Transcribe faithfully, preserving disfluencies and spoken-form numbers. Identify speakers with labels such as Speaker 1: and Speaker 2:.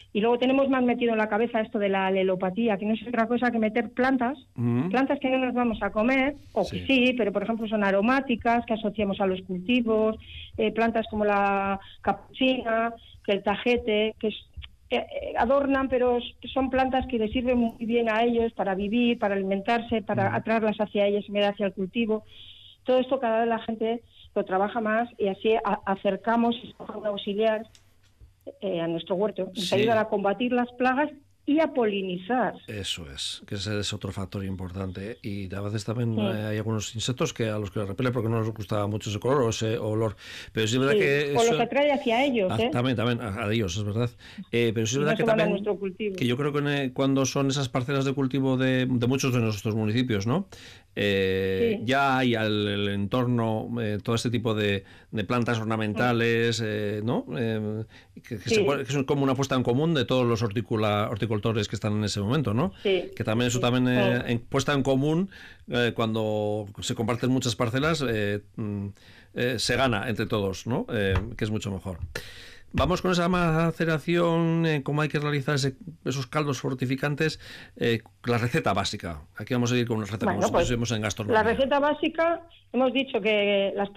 Speaker 1: Y luego tenemos más metido en la cabeza esto de la alelopatía, que no es otra cosa que meter plantas, mm. plantas que no nos vamos a comer, o sí. que sí, pero por ejemplo son aromáticas, que asociamos a los cultivos, eh, plantas como la capuchina, que el tajete, que es, eh, adornan, pero son plantas que les sirven muy bien a ellos para vivir, para alimentarse, para mm. atraerlas hacia ellos y hacia el cultivo. Todo esto cada vez la gente lo trabaja más y así a, acercamos un auxiliar Eh, a nuestro huerto, nos sí. ayuda a combatir las plagas y a polinizar.
Speaker 2: Eso es, que ese es otro factor importante. Y a veces también sí. hay algunos insectos que a los que les repele porque no les gusta mucho ese color o ese olor. Pero sí es verdad
Speaker 1: sí.
Speaker 2: que...
Speaker 1: O
Speaker 2: eso...
Speaker 1: lo que atrae hacia ellos,
Speaker 2: ah,
Speaker 1: ¿eh?
Speaker 2: También, también, a, a ellos, es verdad. Eh, pero sí es
Speaker 1: y
Speaker 2: verdad
Speaker 1: no
Speaker 2: que también... Que yo creo que cuando son esas parcelas de cultivo de, de muchos de nuestros municipios, ¿no? Eh, sí. Ya hay al el entorno eh, todo este tipo de, de plantas ornamentales, eh, ¿no? Eh, que, que, sí. se, que son como una puesta en común de todos los horticula, horticultores que están en ese momento, ¿no?
Speaker 1: Sí.
Speaker 2: Que también eso también eh, en, puesta en común eh, cuando se comparten muchas parcelas eh, eh, se gana entre todos, ¿no? Eh, que es mucho mejor. Vamos con esa maceración, eh, cómo hay que realizar ese, esos caldos fortificantes, eh, la receta básica. Aquí vamos a ir con una receta
Speaker 1: bueno,
Speaker 2: como
Speaker 1: pues,
Speaker 2: si estuviésemos en gastronomía.
Speaker 1: La receta básica, hemos dicho que las